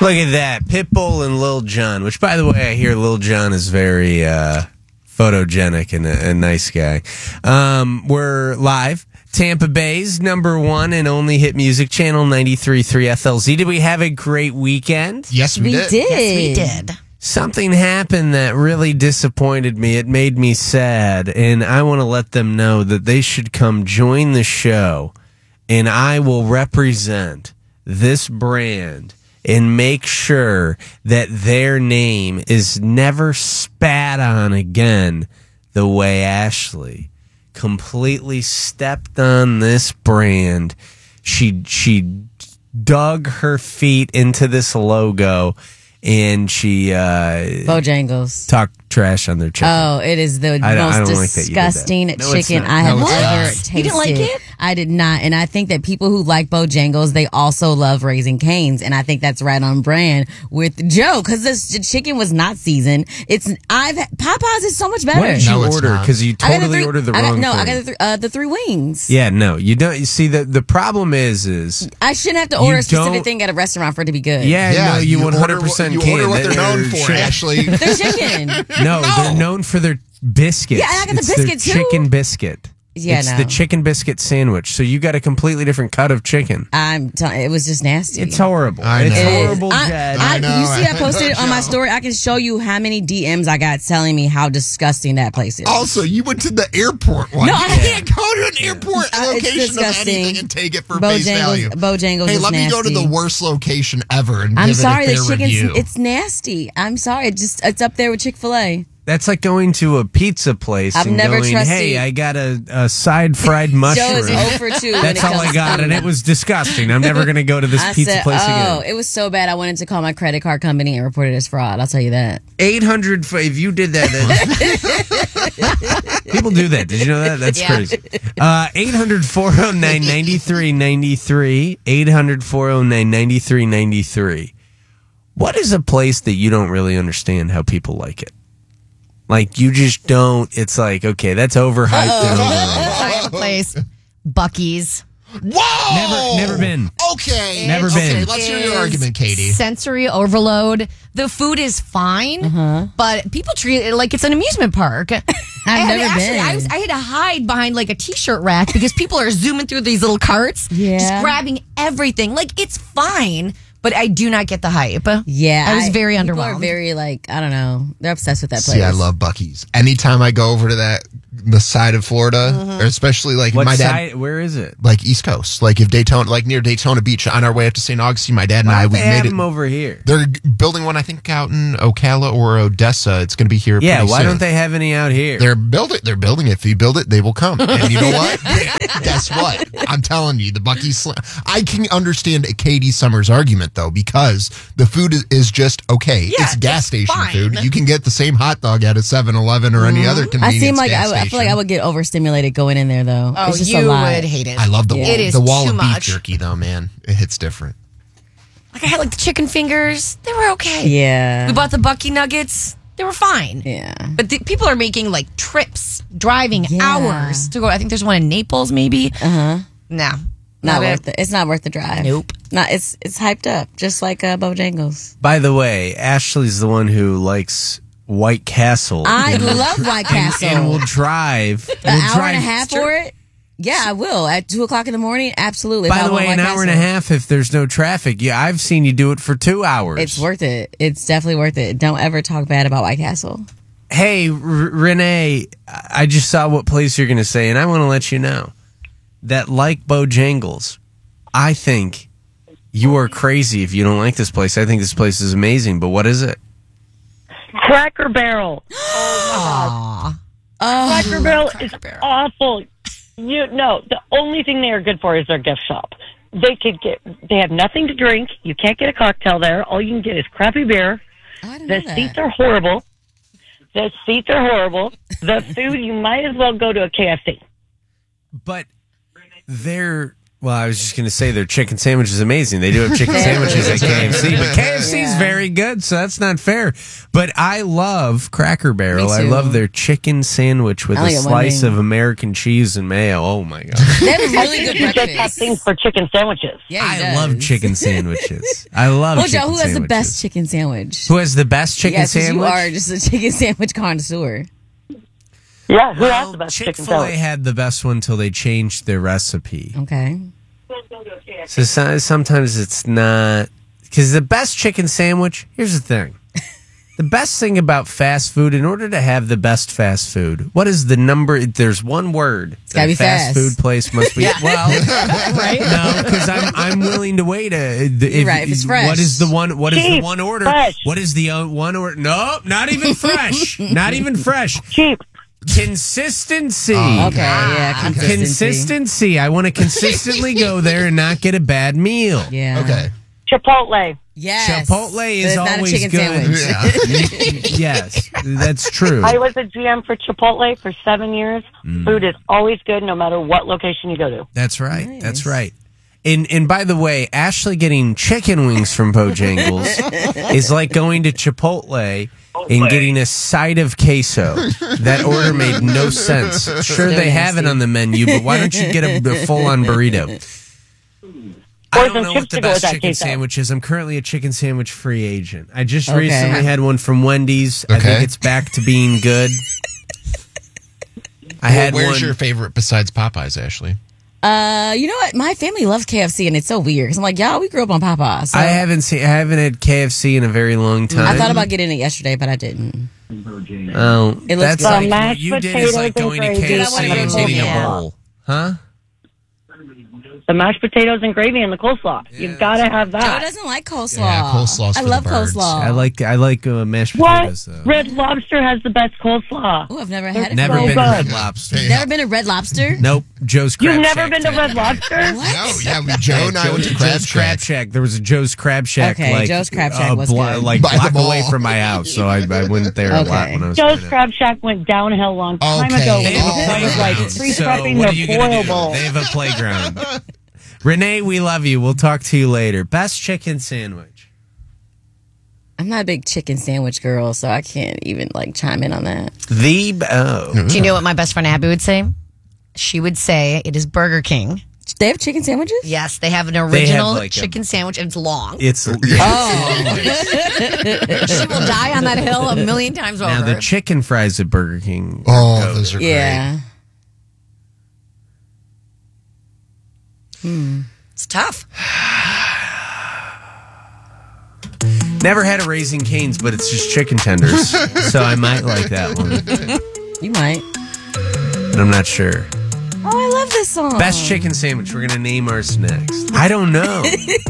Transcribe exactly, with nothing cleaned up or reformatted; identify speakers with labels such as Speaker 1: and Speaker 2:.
Speaker 1: Look at that. Pitbull and Lil Jon, which, by the way, I hear Lil Jon is very uh, photogenic and a, a nice guy. Um, we're live. Tampa Bay's number one and only hit music channel, ninety-three point three F L Z. Did we have a great weekend?
Speaker 2: Yes, we,
Speaker 3: we
Speaker 2: did.
Speaker 3: did.
Speaker 4: Yes, we did.
Speaker 1: Something happened that really disappointed me. It made me sad, and I want to let them know that they should come join the show, and I will represent this brand and make sure that their name is never spat on again the way Ashley completely stepped on this brand. She she dug her feet into this logo, and she uh,
Speaker 3: Bojangles.
Speaker 1: talked trash on their chicken.
Speaker 3: Oh, it is the
Speaker 1: I don't- I
Speaker 3: most
Speaker 1: don't like that you did that.
Speaker 3: disgusting
Speaker 1: No, it's
Speaker 3: chicken
Speaker 1: not.
Speaker 3: I have
Speaker 2: No, it's
Speaker 3: ever
Speaker 2: not.
Speaker 3: tasted.
Speaker 4: You didn't like it?
Speaker 3: I did not, and I think that people who like Bojangles, they also love Raising Cane's, and I think that's right on brand with Joe because this chicken was not seasoned. It's I've Popeyes is so much better.
Speaker 1: What did you
Speaker 2: No, it's
Speaker 1: order?
Speaker 2: not.
Speaker 1: Because you
Speaker 3: I got the
Speaker 1: totally
Speaker 3: three-
Speaker 1: ordered the
Speaker 3: I got-
Speaker 1: wrong
Speaker 3: No,
Speaker 1: thing.
Speaker 3: I got the, th- uh, the three wings.
Speaker 1: Yeah, no, you don't. You see, the the problem is, is
Speaker 3: I shouldn't have to order
Speaker 1: You
Speaker 3: a specific
Speaker 1: don't-
Speaker 3: thing at a restaurant for it to be good.
Speaker 1: yeah,
Speaker 2: Yeah,
Speaker 1: no, you one hundred
Speaker 2: order,
Speaker 1: percent
Speaker 2: you
Speaker 1: can.
Speaker 2: order what they're known
Speaker 1: They're-
Speaker 2: for, Ashley.
Speaker 3: They're chicken.
Speaker 1: No, they're known for their biscuits.
Speaker 3: Yeah, I got the
Speaker 1: It's their
Speaker 3: biscuit, too.
Speaker 1: chicken biscuit.
Speaker 3: Yeah,
Speaker 1: it's
Speaker 3: no.
Speaker 1: the chicken biscuit sandwich. So you got a completely different cut of chicken.
Speaker 3: I'm. T- it was just nasty.
Speaker 1: It's horrible.
Speaker 2: I
Speaker 1: It's
Speaker 2: know.
Speaker 3: It is.
Speaker 1: horrible,
Speaker 3: I,
Speaker 1: Jed.
Speaker 3: I,
Speaker 2: I know,
Speaker 3: you see, I
Speaker 2: I
Speaker 3: posted
Speaker 2: know,
Speaker 3: it on my
Speaker 2: Joe.
Speaker 3: story. I can show you how many D Ms I got telling me how disgusting that place is.
Speaker 2: Also, you went to the airport one.
Speaker 3: No,
Speaker 2: you
Speaker 3: I-
Speaker 2: can't go to an airport
Speaker 3: Uh, it's
Speaker 2: location of
Speaker 3: disgusting.
Speaker 2: anything and take it for face
Speaker 3: Bojangles,
Speaker 2: value.
Speaker 3: Bojangles
Speaker 2: Hey,
Speaker 3: is
Speaker 2: let me go to
Speaker 3: nasty.
Speaker 2: the worst location ever and
Speaker 3: I'm
Speaker 2: give
Speaker 3: sorry,
Speaker 2: it a
Speaker 3: the
Speaker 2: fair
Speaker 3: chicken's
Speaker 2: review.
Speaker 3: it's nasty. I'm sorry, it just it's up there with Chick-fil-A.
Speaker 1: That's like going to a pizza place
Speaker 3: I've
Speaker 1: and
Speaker 3: never
Speaker 1: going,
Speaker 3: trusted-
Speaker 1: hey, I got a, a side fried
Speaker 3: Joe
Speaker 1: mushroom.
Speaker 3: is zero for two. when
Speaker 1: That's
Speaker 3: it
Speaker 1: all
Speaker 3: comes
Speaker 1: I
Speaker 3: to
Speaker 1: got,
Speaker 3: food.
Speaker 1: and it was disgusting. I'm never going to go to this
Speaker 3: I
Speaker 1: pizza
Speaker 3: said,
Speaker 1: place
Speaker 3: oh,
Speaker 1: again.
Speaker 3: it was so bad. I wanted to call my credit card company and report it as fraud. I'll tell you that.
Speaker 1: eight hundred, if you did that, that people do that. Did you know that? That's
Speaker 4: Yeah.
Speaker 1: crazy. Uh, eight hundred, four oh nine, nine three nine three. eight hundred, four oh nine, nine three nine three. What is a place that you don't really understand how people like it? Like, you just don't. It's like, okay, that's overhyped and overrated.
Speaker 4: I have a place. Buc-ee's.
Speaker 2: Whoa!
Speaker 1: Never, never been.
Speaker 2: Okay.
Speaker 1: Never
Speaker 2: okay,
Speaker 1: been.
Speaker 2: let's hear your
Speaker 4: Is
Speaker 2: argument, Katie.
Speaker 4: Sensory overload. The food is fine, but people treat it like it's an amusement park. I've
Speaker 3: never
Speaker 4: actually,
Speaker 3: been.
Speaker 4: I, was, I had to hide behind like a t-shirt rack because people are zooming through these little carts,
Speaker 3: Yeah.
Speaker 4: just grabbing everything. Like it's fine, but I do not get the hype.
Speaker 3: Yeah,
Speaker 4: I was very
Speaker 3: people
Speaker 4: underwhelmed.
Speaker 3: Are very like I don't know. They're obsessed with that place.
Speaker 2: See, I love Buc-ee's. Anytime I go over to that, the side of Florida, or especially like
Speaker 1: What
Speaker 2: my dad,
Speaker 1: side? Where is it?
Speaker 2: like East Coast, like if Daytona, like near Daytona Beach, on our way up to Saint Augustine, my dad and
Speaker 1: Why
Speaker 2: I,
Speaker 1: don't
Speaker 2: we
Speaker 1: they have
Speaker 2: made it.
Speaker 1: them over here?
Speaker 2: They're building one, I think, out in Ocala or Odessa. It's going to be here.
Speaker 1: Yeah,
Speaker 2: pretty
Speaker 1: why
Speaker 2: soon.
Speaker 1: don't they have any out here?
Speaker 2: They're building. They're building it. If you build it, they will come. And you know what? Guess what? I'm telling you, the Buc-ee's. Slam- I can understand Katie Summers' argument though, because the food is, is just okay.
Speaker 4: Yeah,
Speaker 2: it's gas
Speaker 4: it's
Speaker 2: station
Speaker 4: fine.
Speaker 2: food. You can get the same hot dog at a seven eleven or any other
Speaker 3: I
Speaker 2: convenience
Speaker 3: seem like
Speaker 2: gas
Speaker 3: I, I feel like I
Speaker 2: station.
Speaker 3: would get overstimulated going in there though.
Speaker 4: Oh,
Speaker 3: it's just
Speaker 4: you
Speaker 3: a lot.
Speaker 4: would hate it.
Speaker 2: I love the
Speaker 3: Yeah.
Speaker 2: wall.
Speaker 4: It is
Speaker 2: the wall
Speaker 4: too
Speaker 2: of beef
Speaker 4: much.
Speaker 2: jerky though, man. It hits different.
Speaker 4: Like I had like the chicken fingers. They were okay.
Speaker 3: Yeah.
Speaker 4: We bought the Bucky nuggets. They were fine.
Speaker 3: Yeah.
Speaker 4: But the, people are making like trips, driving
Speaker 3: Yeah.
Speaker 4: hours to go. I think there's one in Naples, maybe.
Speaker 3: Uh huh.
Speaker 4: No,
Speaker 3: Not
Speaker 4: it.
Speaker 3: worth it. It's not worth the drive.
Speaker 4: Nope.
Speaker 3: Not. It's it's hyped up, just like uh, Bojangles.
Speaker 1: By the way, Ashley's the one who likes White Castle.
Speaker 3: I
Speaker 1: And-
Speaker 3: love White Castle.
Speaker 1: And we'll drive.
Speaker 3: An
Speaker 1: we'll
Speaker 3: hour
Speaker 1: drive
Speaker 3: and a half
Speaker 1: straight-
Speaker 3: for it. Yeah, I will at two o'clock in the morning. Absolutely. If
Speaker 1: By
Speaker 3: I
Speaker 1: the
Speaker 3: want
Speaker 1: way,
Speaker 3: White
Speaker 1: an hour and a
Speaker 3: Castle.
Speaker 1: half if there's no traffic. Yeah, I've seen you do it for two hours.
Speaker 3: It's worth it. It's definitely worth it. Don't ever talk bad about White Castle.
Speaker 1: Hey, R- Renee, I just saw what place you're going to say, and I want to let you know that, like Bojangles, I think you are crazy if you don't like this place. I think this place is amazing, but what is it?
Speaker 5: Cracker Barrel.
Speaker 4: Aw.
Speaker 5: Cracker Barrel
Speaker 4: Cracker
Speaker 5: is
Speaker 4: Barrel.
Speaker 5: awful. You no, the only thing they are good for is their gift shop. They could get. They have nothing to drink. You can't get a cocktail there. All you can get is crappy beer.
Speaker 3: Oh, I didn't
Speaker 5: The
Speaker 3: know that.
Speaker 5: seats are horrible. The seats are horrible. The food, you might as well go to a K F C.
Speaker 1: But their Well, I was just going to say their chicken sandwich is amazing. They do have chicken sandwiches at K F C, but K F C is very good, so that's not fair. But I love Cracker Barrel.
Speaker 3: Me
Speaker 1: I
Speaker 3: too.
Speaker 1: love their chicken sandwich with
Speaker 3: I
Speaker 1: a
Speaker 3: only get one
Speaker 1: slice
Speaker 3: thing.
Speaker 1: of American cheese and mayo. Oh, my God.
Speaker 3: They have a really good
Speaker 5: He just has
Speaker 3: breakfast.
Speaker 5: things for chicken sandwiches.
Speaker 3: Yeah, he
Speaker 1: I
Speaker 3: does.
Speaker 1: love chicken sandwiches. I love
Speaker 3: Well,
Speaker 1: chicken
Speaker 3: Joe, who has the
Speaker 1: sandwiches.
Speaker 3: best chicken sandwich?
Speaker 1: Who has the best chicken
Speaker 3: yes, 'cause
Speaker 1: sandwich?
Speaker 3: you are just a chicken sandwich connoisseur.
Speaker 5: Yeah, who has
Speaker 1: Well,
Speaker 5: the best chicken
Speaker 1: Chick-fil-A
Speaker 5: sandwich?
Speaker 1: had the best one until they changed their recipe.
Speaker 3: Okay.
Speaker 1: So, so sometimes it's not because the best chicken sandwich. Here's the thing: the best thing about fast food, in order to have the best fast food, what is the number? There's one word. It's
Speaker 3: gotta be
Speaker 1: fast
Speaker 3: fast.
Speaker 1: food place must be well, right? No, because I'm I'm willing to wait. A, if,
Speaker 3: right, if it's fresh.
Speaker 1: What is the one? What is the
Speaker 5: Cheap,
Speaker 1: one order?
Speaker 5: fresh.
Speaker 1: What is the uh, one order? No, not even fresh. Not even fresh.
Speaker 5: Cheap.
Speaker 1: Consistency.
Speaker 3: Okay, yeah, consistency.
Speaker 1: Consistency. I want to consistently go there and not get a bad meal.
Speaker 3: Yeah.
Speaker 2: Okay.
Speaker 5: Chipotle.
Speaker 3: Yes.
Speaker 1: Chipotle is
Speaker 3: But it's
Speaker 1: always
Speaker 3: not a chicken
Speaker 1: good.
Speaker 3: sandwich.
Speaker 1: Yes, that's true.
Speaker 5: I was a G M for Chipotle for seven years.
Speaker 1: Mm.
Speaker 5: Food is always good no matter what location you go to.
Speaker 1: That's right.
Speaker 3: Nice.
Speaker 1: That's right. And and by the way, Ashley getting chicken wings from Bojangles is like going to Chipotle and getting a side of queso. That order made no sense. Sure,
Speaker 3: So
Speaker 1: they have it
Speaker 3: nasty.
Speaker 1: on the menu, but why don't you get a, a full-on burrito? I
Speaker 5: Or
Speaker 1: don't
Speaker 5: some
Speaker 1: know
Speaker 5: chips
Speaker 1: what the
Speaker 5: to go with
Speaker 1: best
Speaker 5: that
Speaker 1: chicken
Speaker 5: queso.
Speaker 1: sandwich is. I'm currently a chicken sandwich free agent. I just
Speaker 3: Okay.
Speaker 1: recently had one from Wendy's. I think
Speaker 2: Okay.
Speaker 1: it's back to being good. I had
Speaker 2: Where's
Speaker 1: one.
Speaker 2: your favorite besides Popeyes, Ashley?
Speaker 3: Uh, you know what? My family loves K F C, and it's so weird because I'm like, y'all, we grew up on Popeyes. So
Speaker 1: I haven't seen. I haven't had K F C in a very long time.
Speaker 3: I thought about getting it yesterday, but I didn't.
Speaker 1: Oh,
Speaker 3: It looks
Speaker 1: that's
Speaker 3: good.
Speaker 1: like
Speaker 5: The
Speaker 1: what
Speaker 5: mashed
Speaker 1: you did is like
Speaker 5: potatoes
Speaker 1: going to
Speaker 5: and
Speaker 1: K
Speaker 5: gravy.
Speaker 1: F C
Speaker 3: I
Speaker 1: and
Speaker 3: wanna
Speaker 1: getting
Speaker 3: go
Speaker 1: a
Speaker 3: home.
Speaker 1: bowl, huh?
Speaker 5: The mashed potatoes and gravy and the coleslaw. You've got to have
Speaker 3: Joe
Speaker 5: that.
Speaker 3: doesn't like coleslaw.
Speaker 2: Yeah, coleslaw's
Speaker 3: I
Speaker 2: for the
Speaker 3: love
Speaker 2: birds.
Speaker 3: coleslaw.
Speaker 1: I like I like uh, mashed
Speaker 5: What?
Speaker 1: potatoes though.
Speaker 5: Red Lobster has the best coleslaw.
Speaker 3: Oh, I've never had it.
Speaker 1: Never
Speaker 5: so
Speaker 1: been
Speaker 5: good.
Speaker 1: to Red Lobster.
Speaker 2: Yeah.
Speaker 3: Never been to Red Lobster.
Speaker 1: Nope. Joe's Crab
Speaker 5: You've never
Speaker 1: Shack
Speaker 5: been to
Speaker 1: did.
Speaker 5: Red Lobster?
Speaker 3: What?
Speaker 2: No, yeah, we, Joe and I went to
Speaker 1: Joe's
Speaker 2: Crab
Speaker 1: Crab
Speaker 2: Shack.
Speaker 1: Shack. There was a Joe's Crab Shack.
Speaker 3: Okay,
Speaker 1: like,
Speaker 3: Joe's Crab Shack
Speaker 1: a
Speaker 3: was
Speaker 1: blo-
Speaker 3: good.
Speaker 1: like
Speaker 2: By the
Speaker 1: block away
Speaker 2: mall.
Speaker 1: from my house, so I, I went there a lot
Speaker 3: Okay.
Speaker 1: when I was
Speaker 5: Joe's
Speaker 1: growing up.
Speaker 5: Crab Shack went downhill a long time
Speaker 2: Okay.
Speaker 5: ago.
Speaker 1: They
Speaker 5: It
Speaker 1: have a
Speaker 5: was like
Speaker 1: playground.
Speaker 5: free
Speaker 1: So
Speaker 5: prepping
Speaker 1: what are
Speaker 5: the
Speaker 1: you gonna
Speaker 5: foil
Speaker 1: do?
Speaker 5: bowl.
Speaker 1: They have a playground. Renee, we love you. We'll talk to you later. Best chicken sandwich.
Speaker 3: I'm not a big chicken sandwich girl, so I can't even like chime in on that.
Speaker 1: The oh.
Speaker 4: Do you know what my best friend Abby would say? She would say it is Burger King.
Speaker 3: They have chicken sandwiches?
Speaker 4: Yes, they have an
Speaker 1: They have,
Speaker 4: original
Speaker 1: like, a-
Speaker 4: chicken sandwich and it's long.
Speaker 1: It's
Speaker 3: Oh,
Speaker 4: She will die on that hill a million times over.
Speaker 1: now the chicken fries at Burger King. are
Speaker 2: Oh,
Speaker 1: goated.
Speaker 2: those are
Speaker 3: yeah.
Speaker 4: it's tough.
Speaker 1: Never had a Raising Cane's, but it's just chicken tenders, so I might like that one,
Speaker 3: You might.
Speaker 1: but I'm not sure.
Speaker 3: Oh, I love this song.
Speaker 1: Best chicken sandwich. We're gonna name ours next. I don't know.